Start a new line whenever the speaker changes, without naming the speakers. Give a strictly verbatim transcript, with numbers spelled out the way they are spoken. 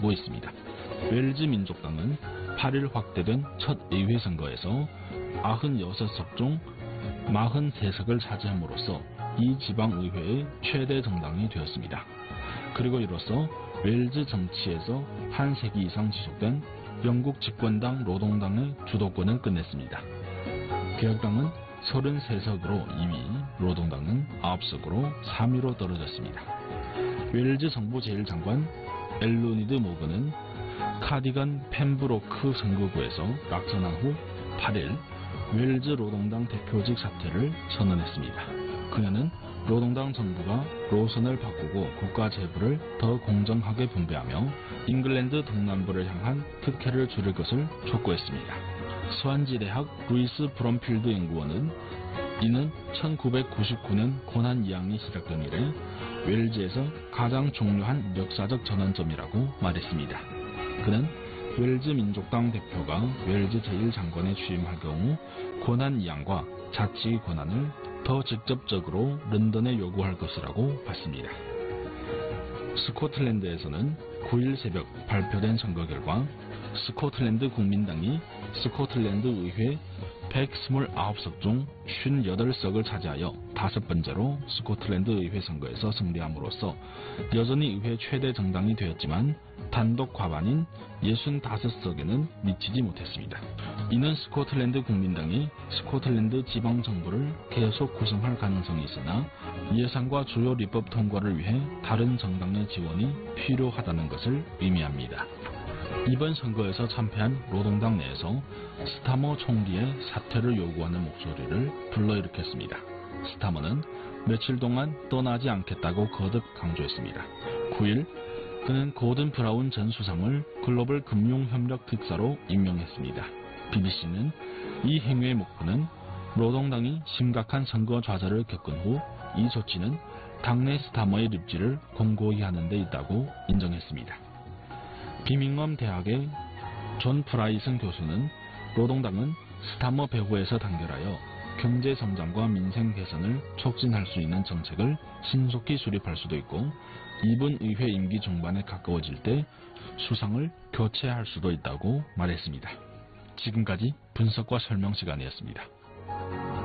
앞두고 있습니다. 웰즈 민족당은 팔 일 확대된 첫 의회 선거에서 구십육 석 중 사십삼 석을 차지함으로써 이 지방의회의 최대 정당이 되었습니다. 그리고 이로써 웰즈 정치에서 한 세기 이상 지속된 영국 집권당 노동당의 주도권을 끝냈습니다. 개혁당은 삼십삼 석으로 이 위, 노동당은 아홉 석으로 삼 위로 떨어졌습니다. 웰즈 정부 제일 장관 엘로니드 모건은 카디건 펜브로크 선거구에서 낙선한 후 팔 일 웰즈 노동당 대표직 사퇴를 선언했습니다. 그녀는 노동당 정부가 노선을 바꾸고 국가 재부를 더 공정하게 분배하며 잉글랜드 동남부를 향한 특혜를 줄일 것을 촉구했습니다. 스완지 대학 루이스 브럼필드 연구원은 이는 천구백구십구 년 고난 이양이 시작된 이래 웰즈에서 가장 중요한 역사적 전환점이라고 말했습니다. 그는 웰즈 민족당 대표가 웰즈 제일 장관에 취임할 경우 고난 이양과 자치의 권한을 더 직접적으로 런던에 요구할 것이라고 봤습니다. 스코틀랜드에서는 구 일 새벽 발표된 선거 결과 스코틀랜드 국민당이 스코틀랜드 의회 백이십구 석 중 오십팔 석을 차지하여 다섯 번째로 스코틀랜드 의회 선거에서 승리함으로써 여전히 의회 최대 정당이 되었지만 단독 과반인 육십오 석에는 미치지 못했습니다. 이는 스코틀랜드 국민당이 스코틀랜드 지방정부를 계속 구성할 가능성이 있으나 예산과 주요立법 통과를 위해 다른 정당의 지원이 필요하다는 것을 의미합니다. 이번 선거에서 참패한 노동당 내에서 스타머 총리의 사퇴를 요구하는 목소리를 불러일으켰습니다. 스타머는 며칠 동안 떠나지 않겠다고 거듭 강조했습니다. 구 일 그는 고든 브라운 전 수상을 글로벌 금융협력 특사로 임명했습니다. 비비씨는 이 행위의 목표는 노동당이 심각한 선거 좌절을 겪은 후 이 조치는 당내 스타머의 립지를 공고히 하는 데 있다고 인정했습니다. 비밍엄 대학의 존 프라이슨 교수는 노동당은 스타머 배후에서 단결하여 경제 성장과 민생 개선을 촉진할 수 있는 정책을 신속히 수립할 수도 있고 이번 의회 임기 중반에 가까워질 때 수상을 교체할 수도 있다고 말했습니다. 지금까지 분석과 설명 시간이었습니다.